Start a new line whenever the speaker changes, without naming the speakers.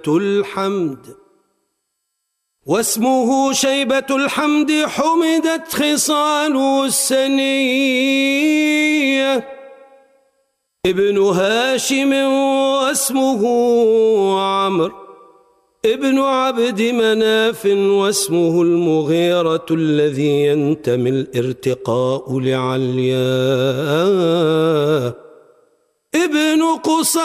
الحمد، واسمه شيبة الحمد حمدت خصاله السنية. ابن هاشم واسمه عمرو ابن عبد مناف، واسمه المغيرة الذي ينتمي الارتقاء لعليا. ابن قصي